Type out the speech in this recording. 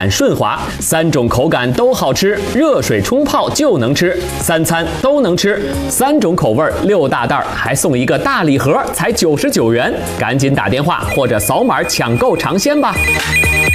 顺滑，3种口感都好吃，热水冲泡就能吃，3餐都能吃，3种口味6大袋，还送一个大礼盒，才99元，赶紧打电话或者扫码抢购尝鲜吧。